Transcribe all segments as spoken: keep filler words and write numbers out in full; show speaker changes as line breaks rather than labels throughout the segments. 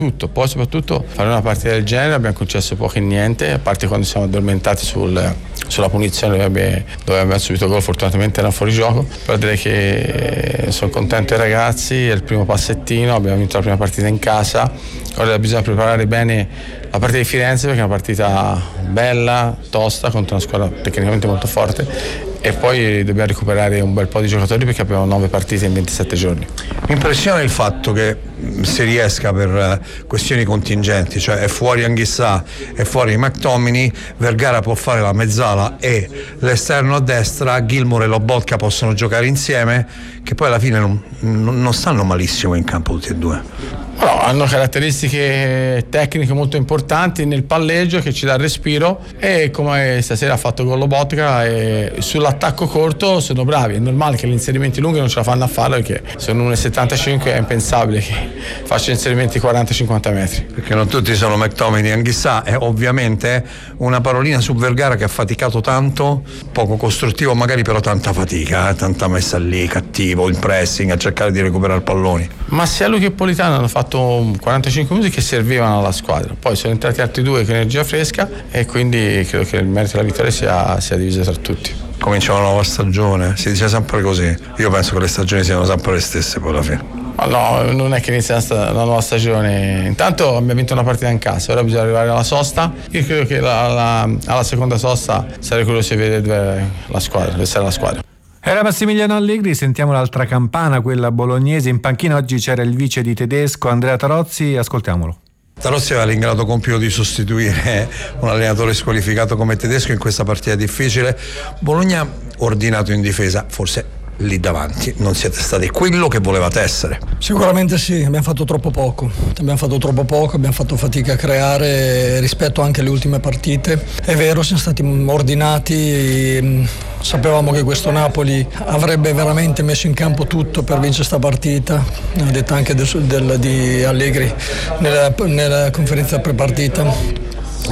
Tutto, poi soprattutto fare una partita del genere abbiamo concesso poco e niente, a parte quando siamo addormentati sul, sulla punizione dove abbiamo, dove abbiamo subito gol, fortunatamente era fuori gioco, però direi che sono contento dei ragazzi, è il primo passettino, abbiamo vinto la prima partita in casa, ora bisogna preparare bene la partita di Firenze perché è una partita bella, tosta, contro una squadra tecnicamente molto forte, e poi dobbiamo recuperare un bel po' di giocatori perché abbiamo nove partite in ventisette giorni.
Mi impressiona il fatto che si riesca per questioni contingenti, cioè è fuori Anghissà, è fuori McTominay, Vergara può fare la mezzala e l'esterno a destra, Gilmour e Lobotka possono giocare insieme, che poi alla fine non, non stanno malissimo in campo tutti e due.
No, hanno caratteristiche tecniche molto importanti nel palleggio che ci dà il respiro, e come stasera ha fatto con Lobotka, e sull'attacco corto sono bravi. È normale che gli inserimenti lunghi non ce la fanno a fare perché sono uno virgola settantacinque, è impensabile che faccia inserimenti quaranta cinquanta metri.
Perché non tutti sono McTominay e Anghissà, e ovviamente una parolina su Vergara che ha faticato tanto, poco costruttivo magari, però tanta fatica, eh? tanta messa lì, cattivo, il pressing, a cercare di recuperare palloni.
Ma sia lui che Politano hanno fatto quarantacinque minuti che servivano alla squadra, poi sono entrati altri due con energia fresca, e quindi credo che il merito della vittoria sia, sia diviso tra tutti.
Comincia una nuova stagione, si dice sempre così, io penso che le stagioni siano sempre le stesse poi alla fine.
Ma no, non è che inizia la nuova stagione, intanto abbiamo vinto una partita in casa, ora bisogna arrivare alla sosta. Io credo che la, la, alla seconda sosta sarei curioso di vedere dove la squadra, dove sarà la squadra.
Era Massimiliano Allegri. Sentiamo l'altra campana, quella bolognese. In panchina oggi c'era il vice di Tedesco, Andrea Tarozzi, ascoltiamolo.
Tarozzi aveva l'ingrato compito di sostituire un allenatore squalificato come Tedesco in questa partita difficile. Bologna ordinato in difesa, forse lì davanti non siete stati quello che volevate essere.
Sicuramente sì, abbiamo fatto troppo poco, abbiamo fatto troppo poco, abbiamo fatto fatica a creare rispetto anche alle ultime partite. È vero, siamo stati ordinati, sapevamo che questo Napoli avrebbe veramente messo in campo tutto per vincere sta partita, l'ha detto anche del, del, di Allegri nella, nella conferenza prepartita.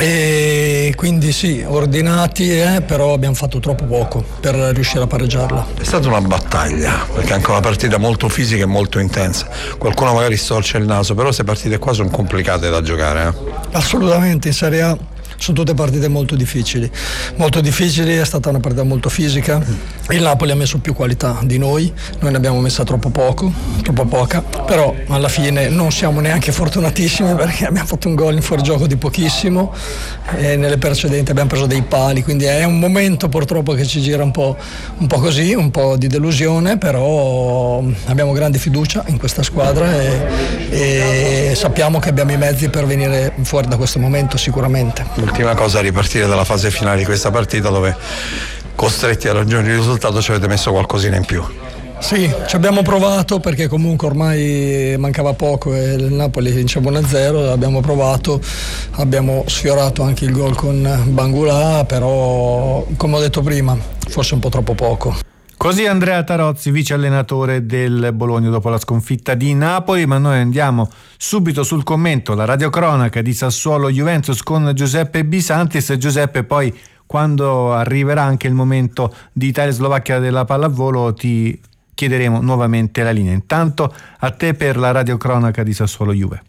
E quindi sì, ordinati, eh, però abbiamo fatto troppo poco per riuscire a pareggiarla.
È stata una battaglia, perché è anche una partita molto fisica e molto intensa. Qualcuno magari storce il naso, però queste partite qua sono complicate da giocare. Eh?
Assolutamente, in Serie A sono tutte partite molto difficili, molto difficili, è stata una partita molto fisica. Il Napoli ha messo più qualità di noi, noi ne abbiamo messa troppo poco, troppo poca, però alla fine non siamo neanche fortunatissimi perché abbiamo fatto un gol in fuorigioco di pochissimo e nelle precedenti abbiamo preso dei pali, quindi è un momento purtroppo che ci gira un po', un po' così, un po' di delusione, però abbiamo grande fiducia in questa squadra e, e sappiamo che abbiamo i mezzi per venire fuori da questo momento sicuramente.
L'ultima cosa, a ripartire dalla fase finale di questa partita dove, costretti a raggiungere il risultato, ci avete messo qualcosina in più.
Sì, ci abbiamo provato perché comunque ormai mancava poco e il Napoli vinceva uno a zero, abbiamo provato, abbiamo sfiorato anche il gol con Bangula, però come ho detto prima forse un po' troppo poco.
Così Andrea Tarozzi, vice allenatore del Bologna dopo la sconfitta di Napoli. Ma noi andiamo subito sul commento, la radiocronaca di Sassuolo Juventus con Giuseppe Bisantis. Giuseppe, poi quando arriverà anche il momento di Italia-Slovacchia della pallavolo ti chiederemo nuovamente la linea. Intanto a te per la radiocronaca di Sassuolo Juve.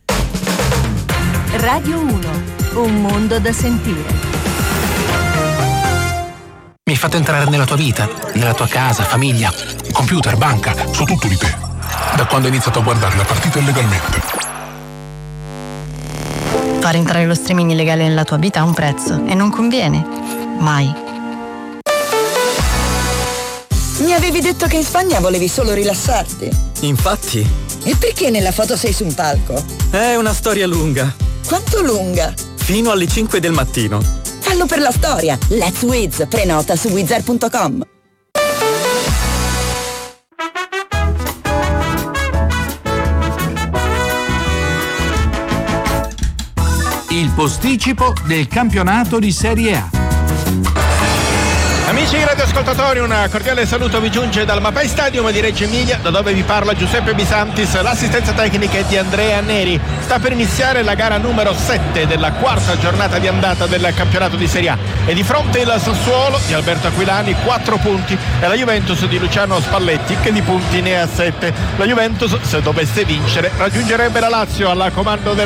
Radio uno, un mondo da sentire.
Mi hai fatto entrare nella tua vita, nella tua casa, famiglia, computer, banca,
so tutto di te, da quando ho iniziato a guardare la partita illegalmente.
Far entrare lo streaming illegale nella tua vita ha un prezzo e non conviene. Mai.
Mi avevi detto che in Spagna volevi solo rilassarti.
Infatti.
E perché nella foto sei su un palco?
È una storia lunga.
Quanto lunga?
Fino alle cinque del mattino.
Fallo per la storia. Let's Wiz. Prenota su wizard punto com.
Il posticipo del campionato di Serie A. Amici radioascoltatori, un cordiale saluto vi giunge dal Mapei Stadium di Reggio Emilia, da dove vi parla Giuseppe Bisantis. L'assistenza tecnica è di Andrea Neri. Sta per iniziare la gara numero sette della quarta giornata di andata del campionato di Serie A. E di fronte il Sassuolo di Alberto Aquilani, quattro punti, e la Juventus di Luciano Spalletti, che di punti ne ha sette. La Juventus, se dovesse vincere, raggiungerebbe la Lazio al comando del